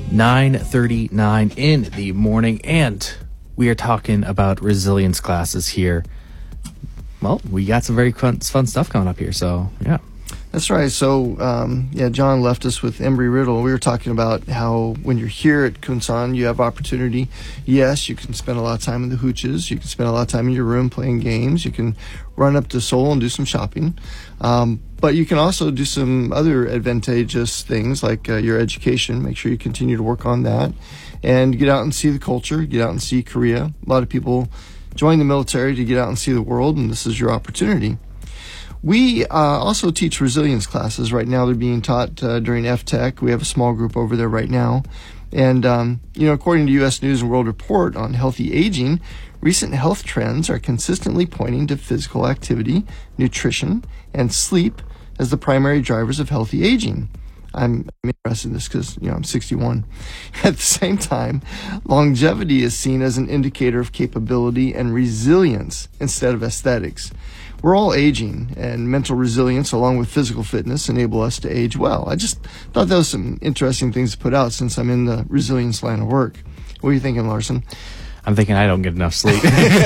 9:39 in the morning, and we are talking about resilience classes here. Well, we got some very fun stuff coming up here, so yeah. That's right. So, John left us with Embry-Riddle. We were talking about how when you're here at Kunsan, you have opportunity. Yes, you can spend a lot of time in the hooches. You can spend a lot of time in your room playing games. You can run up to Seoul and do some shopping. But you can also do some other advantageous things like your education. Make sure you continue to work on that and get out and see the culture, get out and see Korea. A lot of people join the military to get out and see the world, and this is your opportunity. We also teach resilience classes. Right now they're being taught during FTech. We have a small group over there right now. And, according to U.S. News and World Report on healthy aging, recent health trends are consistently pointing to physical activity, nutrition, and sleep as the primary drivers of healthy aging. I'm interested in this because, I'm 61. At the same time, longevity is seen as an indicator of capability and resilience instead of aesthetics. We're all aging, and mental resilience along with physical fitness enable us to age well. I just thought that was some interesting things to put out since I'm in the resilience line of work. What are you thinking, Larson? I'm thinking I don't get enough sleep.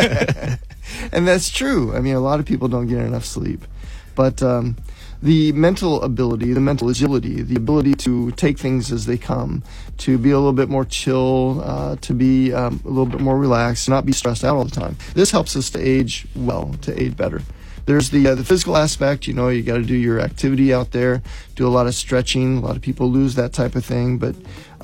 And that's true. I mean, a lot of people don't get enough sleep. But the mental ability, the mental agility, the ability to take things as they come, to be a little bit more chill, to be a little bit more relaxed, not be stressed out all the time. This helps us to age well, to age better. There's the physical aspect. You got to do your activity out there, do a lot of stretching. A lot of people lose that type of thing, but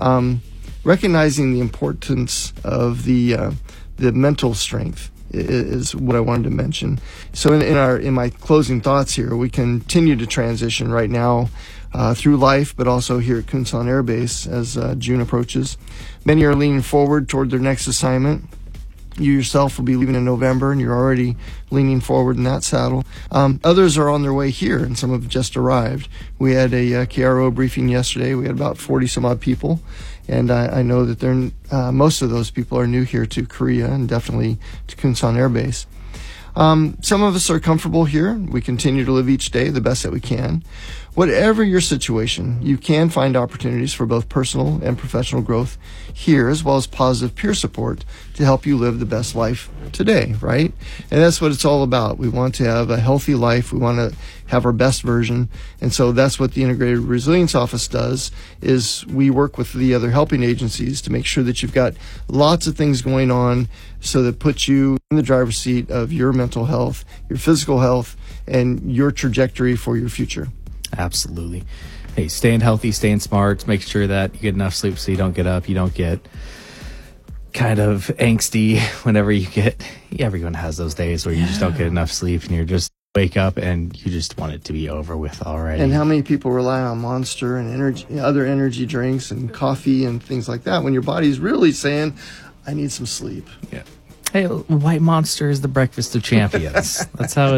recognizing the importance of the mental strength is what I wanted to mention. So in my closing thoughts here, we continue to transition right now through life, but also here at Kunsan Air Base as June approaches. Many are leaning forward toward their next assignment. You yourself will be leaving in November, and you're already leaning forward in that saddle. Others are on their way here, and some have just arrived. We had a KRO briefing yesterday. We had about 40-some-odd people, and I know that most of those people are new here to Korea and definitely to Kunsan Air Base. Some of us are comfortable here. We continue to live each day the best that we can. Whatever your situation, you can find opportunities for both personal and professional growth here, as well as positive peer support to help you live the best life today, right? And that's what it's all about. We want to have a healthy life. We want to have our best version. And so that's what the Integrated Resilience Office does, is we work with the other helping agencies to make sure that you've got lots of things going on so that puts you in the driver's seat of your mental health, your physical health, and your trajectory for your future. Absolutely. Hey, staying healthy, staying smart, make sure that you get enough sleep so you don't get up, you don't get kind of angsty whenever everyone has those days where you just don't get enough sleep and you're just wake up and you just want it to be over with already. And how many people rely on Monster and other energy drinks and coffee and things like that when your body's really saying, I need some sleep. Yeah. Hey, White Monster is the breakfast of champions. That's how it